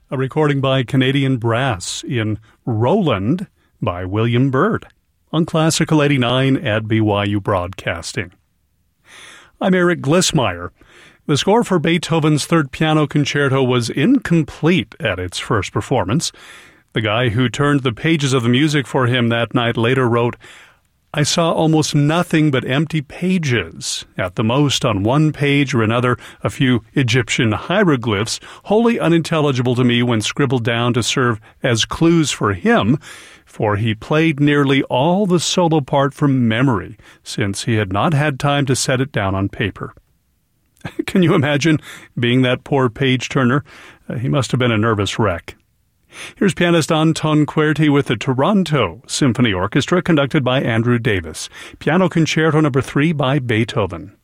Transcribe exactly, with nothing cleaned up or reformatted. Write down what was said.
a recording by Canadian Brass in Roland by William Byrd on Classical eighty-nine at B Y U Broadcasting. I'm Eric Glissmeyer. The score for Beethoven's Third Piano Concerto was incomplete at its first performance. The guy who turned the pages of the music for him that night later wrote, "I saw almost nothing but empty pages. At the most, on one page or another, a few Egyptian hieroglyphs, wholly unintelligible to me when scribbled down to serve as clues for him, for he played nearly all the solo part from memory, since he had not had time to set it down on paper." Can you imagine being that poor page-turner? Uh, he must have been a nervous wreck. Here's pianist Anton Querti with the Toronto Symphony Orchestra, conducted by Andrew Davis. Piano Concerto Number three by Beethoven.